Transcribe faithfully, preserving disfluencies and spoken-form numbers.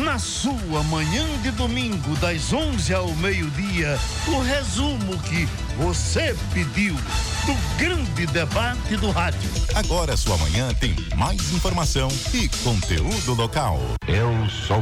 Na sua manhã de domingo, das onze ao meio-dia, o resumo que você pediu do grande debate do rádio. Agora sua manhã tem mais informação e conteúdo local. Eu sou